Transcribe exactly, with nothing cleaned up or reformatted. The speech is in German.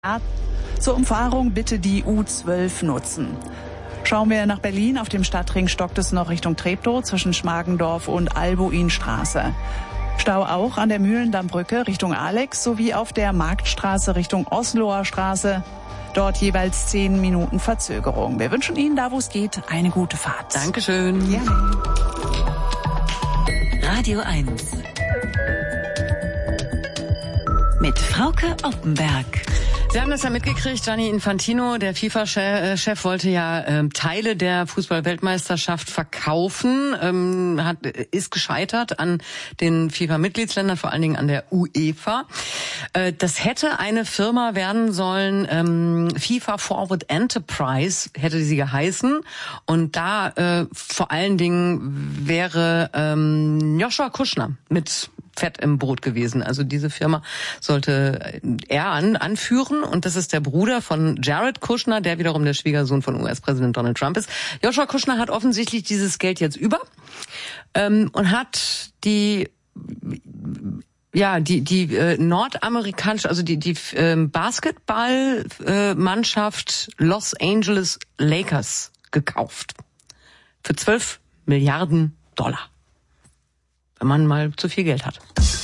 Zur Umfahrung bitte die U zwölf nutzen. Schauen wir nach Berlin. Auf dem Stadtring stockt es noch Richtung Treptow zwischen Schmargendorf und Albuinstraße. Stau auch an der Mühlendammbrücke Richtung Alex sowie auf der Marktstraße Richtung Osloer Straße. Dort jeweils zehn Minuten Verzögerung. Wir wünschen Ihnen, da wo es geht, eine gute Fahrt. Dankeschön. Gerne. Radio eins. Mit Frauke Oppenberg. Sie haben das ja mitgekriegt, Gianni Infantino, der FIFA-Chef, wollte ja ähm, Teile der Fußball-Weltmeisterschaft verkaufen, ähm, hat, ist gescheitert an den FIFA-Mitgliedsländern, vor allen Dingen an der UEFA. Äh, das hätte eine Firma werden sollen, ähm, FIFA Forward Enterprise hätte sie geheißen, und da äh, vor allen Dingen wäre ähm, Joshua Kushner mit Fett im Boot gewesen. Also diese Firma sollte er an, anführen, und das ist der Bruder von Jared Kushner, der wiederum der Schwiegersohn von U S-Präsident Donald Trump ist. Joshua Kushner hat offensichtlich dieses Geld jetzt über ähm, und hat die ja die die äh, nordamerikanische, also die die äh, Basketballmannschaft äh, Los Angeles Lakers gekauft für zwölf Milliarden Dollar. Wenn man mal zu viel Geld hat.